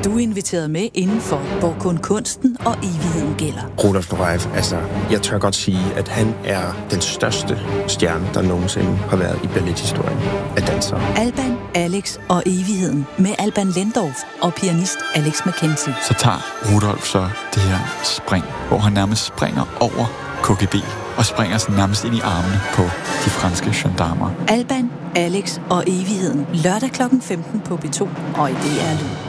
Du er inviteret med indenfor, hvor kun kunsten og evigheden gælder. Rudolf Nureyev, jeg tør godt sige, at han er den største stjerne, der nogensinde har været i ballethistorien af dansere. Alban, Alex og evigheden med Alban Lendorf og pianist Alex McKenzie. Så tager Rudolf så det her spring, hvor han nærmest springer over KGB og springer sådan nærmest ind i armene på de franske gendarmer. Alban, Alex og evigheden. Lørdag kl. 15 på B2 og i DR Lyd.